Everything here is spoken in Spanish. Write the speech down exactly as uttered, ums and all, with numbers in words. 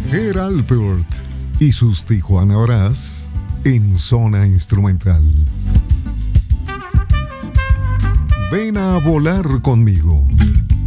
Alpert y sus Tijuana Brass en zona instrumental. Ven a volar conmigo.